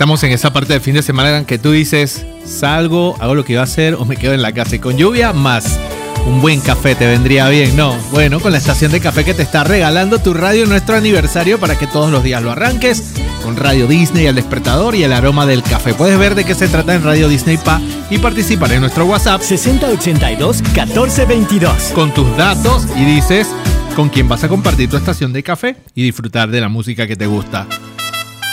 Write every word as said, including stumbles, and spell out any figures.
estamos en esa parte del fin de semana en que tú dices, salgo, hago lo que iba a hacer o me quedo en la casa. Y con lluvia, más un buen café te vendría bien, ¿no? Bueno, con la estación de café que te está regalando tu radio en nuestro aniversario para que todos los días lo arranques con Radio Disney, el despertador y el aroma del café. Puedes ver de qué se trata en Radio Disney Pa y participar en nuestro WhatsApp sesenta ochenta y dos catorce veintidós con tus datos y dices con quién vas a compartir tu estación de café y disfrutar de la música que te gusta.